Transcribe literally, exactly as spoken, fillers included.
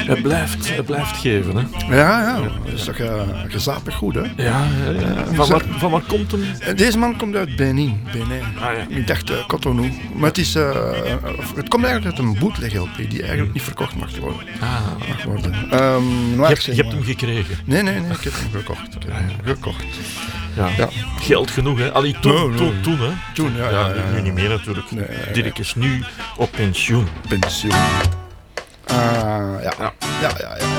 Het blijft, het blijft geven, hè? Ja, ja. Dat is toch uh, gezapig goed, hè? Ja, ja, ja. Van, waar, van waar komt hem? Deze man komt uit Benin. Benin. Ah, ja. Ik dacht uh, Cotonou. Maar het, is, uh, het komt eigenlijk uit een bootleg-L P die eigenlijk niet verkocht mag worden. Ah. Mag worden. Um, je, hebt, je hebt hem gekregen? Nee, nee, nee. Ik heb hem gekocht. Ik heb hem gekocht. Ja. Ja. Geld genoeg, hè? Allee, toen, no, no. toen, toen, hè? Toen, ja. ja, ja, nu, ja, ja. nu niet meer natuurlijk. Nee, nee, Dirk is nu op pensioen. Pensioen. Ah, ja. Ja, ja, ja. ja.